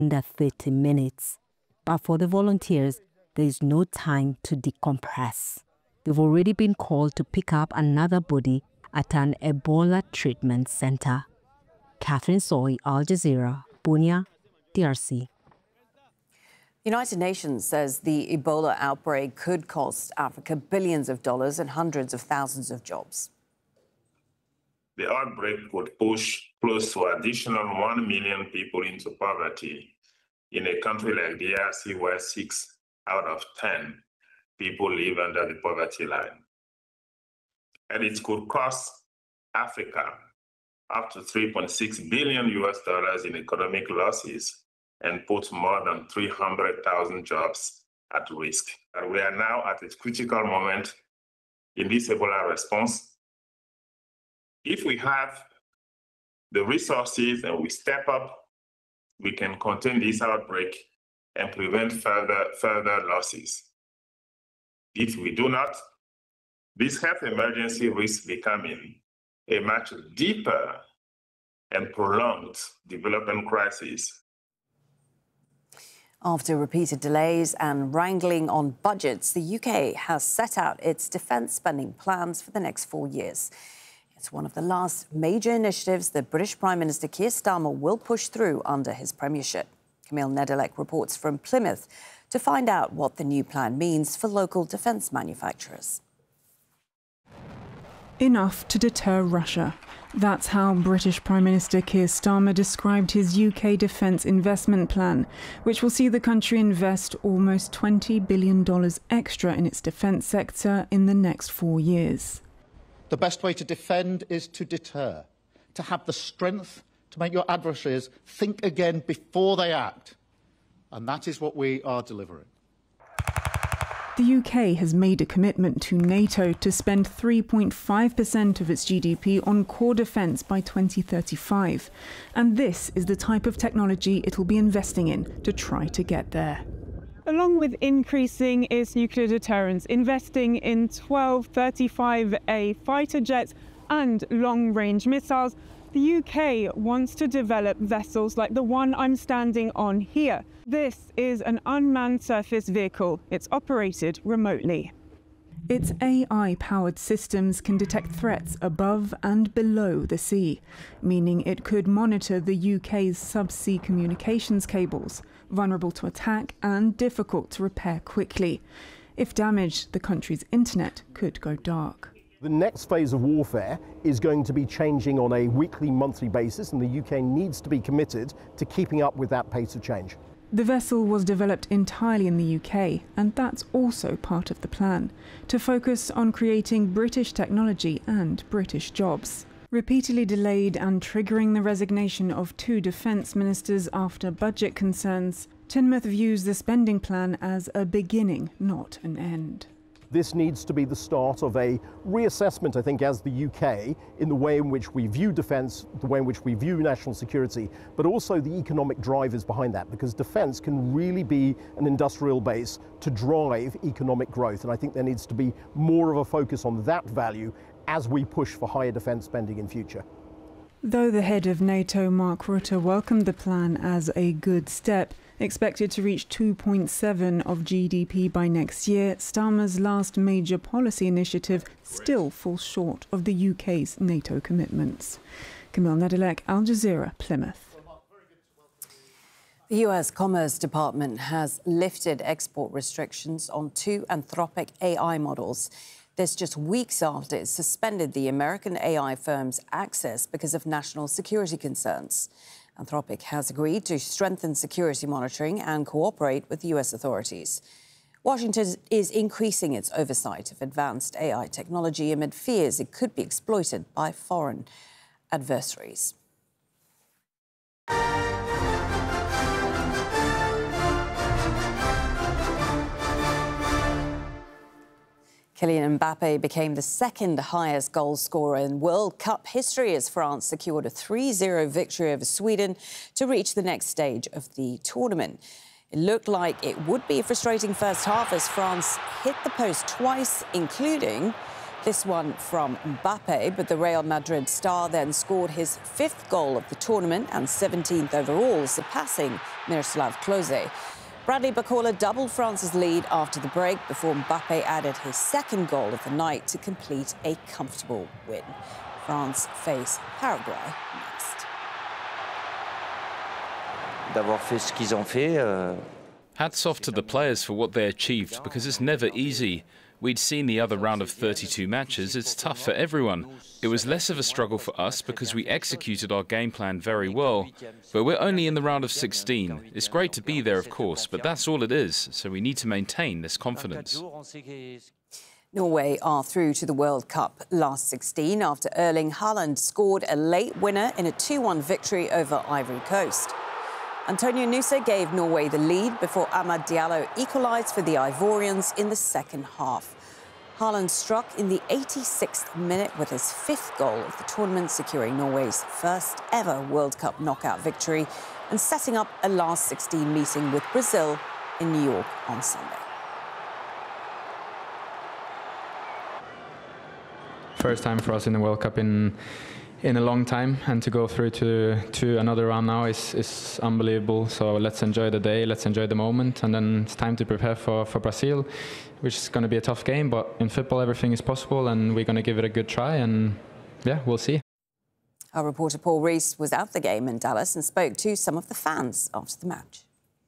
under 30 minutes. But for the volunteers, there is no time to decompress. They've already been called to pick up another body at an Ebola treatment center. Catherine Soy, Al Jazeera, Bunia, DRC. The United Nations says the Ebola outbreak could cost Africa billions of dollars and hundreds of thousands of jobs. The outbreak could push close to additional 1 million people into poverty in a country like DRC, where 6 out of 10 people live under the poverty line. And it could cost Africa up to $3.6 billion in economic losses and put more than 300,000 jobs at risk. And we are now at a critical moment in this Ebola response. If we have the resources and we step up, we can contain this outbreak and prevent further losses. If we do not, this health emergency risks becoming a much deeper and prolonged development crisis. After repeated delays and wrangling on budgets, the UK has set out its defence spending plans for the next 4 years. It's one of the last major initiatives that British Prime Minister Keir Starmer will push through under his premiership. Camille Nedelec reports from Plymouth to find out what the new plan means for local defence manufacturers. Enough to deter Russia. That's how British Prime Minister Keir Starmer described his UK defence investment plan, which will see the country invest almost $20 billion extra in its defence sector in the next 4 years. The best way to defend is to deter, to have the strength to make your adversaries think again before they act. And that is what we are delivering. The UK has made a commitment to NATO to spend 3.5% of its GDP on core defence by 2035. And this is the type of technology it'll be investing in to try to get there. Along with increasing its nuclear deterrence, investing in 12 35A fighter jets and long-range missiles, the UK wants to develop vessels like the one I'm standing on here. This is an unmanned surface vehicle. It's operated remotely. Its AI-powered systems can detect threats above and below the sea, meaning it could monitor the UK's subsea communications cables, vulnerable to attack and difficult to repair quickly. If damaged, the country's internet could go dark. The next phase of warfare is going to be changing on a weekly, monthly basis, and the UK needs to be committed to keeping up with that pace of change. The vessel was developed entirely in the UK, and that's also part of the plan, to focus on creating British technology and British jobs. Repeatedly delayed and triggering the resignation of 2 defence ministers after budget concerns, Teignmouth views the spending plan as a beginning, not an end. This needs to be the start of a reassessment, I think, as the UK, in the way in which we view defence, the way in which we view national security, but also the economic drivers behind that, because defence can really be an industrial base to drive economic growth. And I think there needs to be more of a focus on that value as we push for higher defence spending in future. Though the head of NATO, Mark Rutte, welcomed the plan as a good step, expected to reach 2.7% of GDP by next year, Starmer's last major policy initiative still falls short of the UK's NATO commitments. Camille Nedelec, Al Jazeera, Plymouth. The US Commerce Department has lifted export restrictions on 2 Anthropic AI models. This just weeks after it suspended the American AI firm's access because of national security concerns. Anthropic has agreed to strengthen security monitoring and cooperate with US authorities. Washington is increasing its oversight of advanced AI technology amid fears it could be exploited by foreign adversaries. Kylian Mbappe became the second highest goal scorer in World Cup history as France secured a 3-0 victory over Sweden to reach the next stage of the tournament. It looked like it would be a frustrating first half as France hit the post twice, including This one from Mbappe, but the Real Madrid star then scored his 5th goal of the tournament and 17th overall, surpassing Miroslav Klose. Bradley Barcola doubled France's lead after the break before Mbappe added his 2nd goal of the night to complete a comfortable win. France face Paraguay next. D'avoir fait ce qu'ils ont fait. Hats off to the players for what they achieved, because it's never easy. We'd seen the other round of 32 matches. It's tough for everyone. It was less of a struggle for us because we executed our game plan very well. But we're only in the round of 16. It's great to be there, of course, but that's all it is. So we need to maintain this confidence. Norway are through to the World Cup last 16 after Erling Haaland scored a late winner in a 2-1 victory over Ivory Coast. Antonio Nusa gave Norway the lead before Amad Diallo equalised for the Ivorians in the second half. Haaland struck in the 86th minute with his 5th goal of the tournament, securing Norway's first ever World Cup knockout victory and setting up a last 16 meeting with Brazil in New York on Sunday. First time for us in the World Cup in a long time, and to go through to another round now is unbelievable. So let's enjoy the day, let's enjoy the moment, and then it's time to prepare for Brazil, which is going to be a tough game, but in football everything is possible and we're going to give it a good try, and yeah, we'll see. Our reporter Paul Rees was at the game in Dallas and spoke to some of the fans after the match.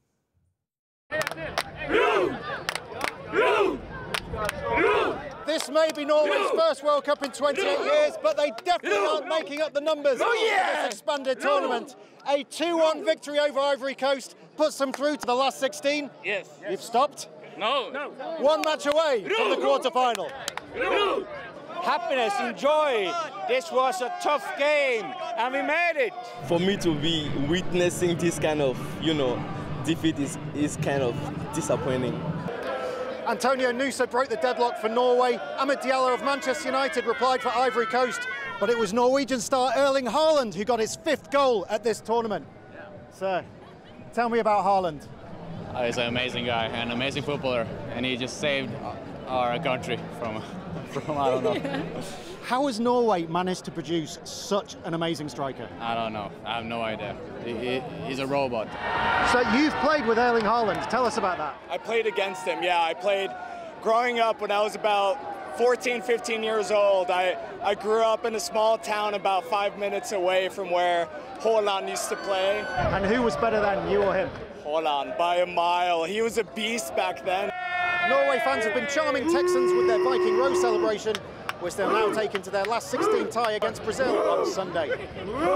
This may be Norway's first World Cup in 28 years, but they definitely aren't making up the numbers for this expanded tournament. A 2-1 victory over Ivory Coast puts them through to the last 16. Yes. You've stopped? No. One match away from the quarter-final. Happiness, enjoy. This was a tough game, and we made it. For me to be witnessing this kind of, defeat is kind of disappointing. Antonio Nusa broke the deadlock for Norway. Amad Diallo of Manchester United replied for Ivory Coast, but it was Norwegian star Erling Haaland who got his 5th goal at this tournament. Sir, tell me about Haaland. He's an amazing guy, an amazing footballer, and he just saved our country from I don't know. How has Norway managed to produce such an amazing striker? I don't know. I have no idea. He's a robot. So you've played with Erling Haaland. Tell us about that. I played against him, yeah. I played growing up when I was about 14, 15 years old. I grew up in a small town about 5 minutes away from where Haaland used to play. And who was better than you or him? Haaland, by a mile. He was a beast back then. Norway fans have been charming Texans with their Viking Row celebration, which they'll now take into their last 16 tie against Brazil on Sunday.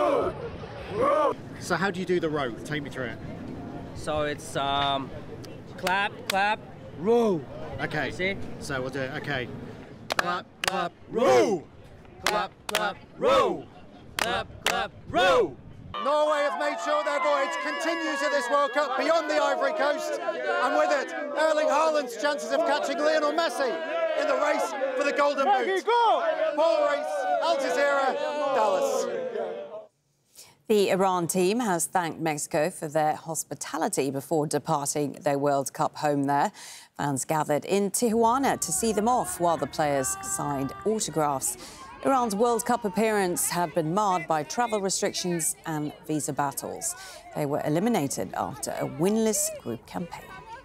So how do you do the row? Take me through it. So it's clap, clap, row. Okay. See? So we'll do it. Okay. Clap, clap, row. Clap, clap, row. Clap, clap, row. Norway have made sure their voyage continues at this World Cup beyond the Ivory Coast, and with it, Erling Haaland's chances of catching Lionel Messi in the race for the Golden Boot. Paul Rees, Al Jazeera, Dallas. The Iran team has thanked Mexico for their hospitality before departing their World Cup home there. Fans gathered in Tijuana to see them off while the players signed autographs. Iran's World Cup appearance had been marred by travel restrictions and visa battles. They were eliminated after a winless group campaign.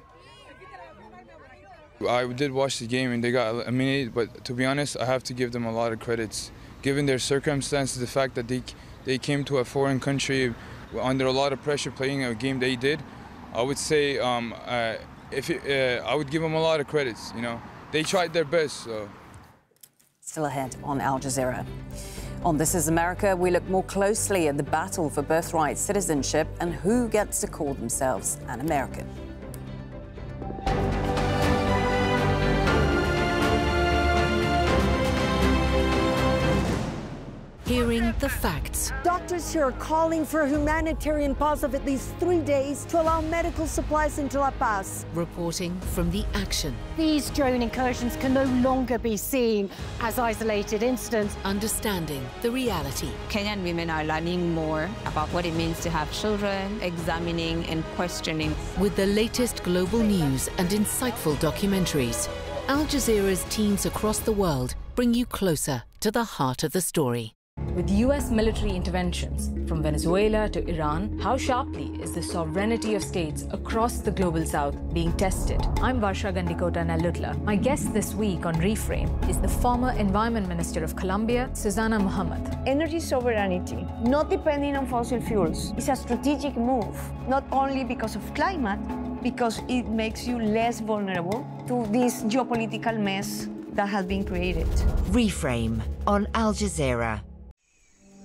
I did watch the game and they got eliminated, but to be honest, I have to give them a lot of credits. Given their circumstances, the fact that they came to a foreign country under a lot of pressure playing a game they did, I would say I would give them a lot of credits. They tried their best. So. Still ahead on Al Jazeera. On This Is America, we look more closely at the battle for birthright citizenship and who gets to call themselves an American. Hearing the facts. Doctors here are calling for a humanitarian pause of at least 3 days to allow medical supplies into La Paz. Reporting from the action. These drone incursions can no longer be seen as isolated incidents. Understanding the reality. Kenyan women are learning more about what it means to have children, examining and questioning. With the latest global news and insightful documentaries, Al Jazeera's teams across the world bring you closer to the heart of the story. With US military interventions from Venezuela to Iran, how sharply is the sovereignty of states across the global south being tested? I'm Varsha Gandikota Nallutla. My guest this week on Reframe is the former Environment Minister of Colombia, Susana Muhammad. Energy sovereignty, not depending on fossil fuels, is a strategic move, not only because of climate, because it makes you less vulnerable to this geopolitical mess that has been created. Reframe on Al Jazeera.